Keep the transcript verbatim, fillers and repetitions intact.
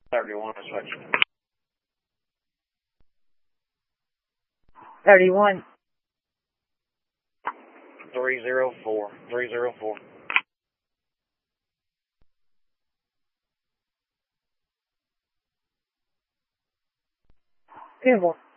thirty-one, switch. thirty-one. three zero four, three zero four. Beautiful.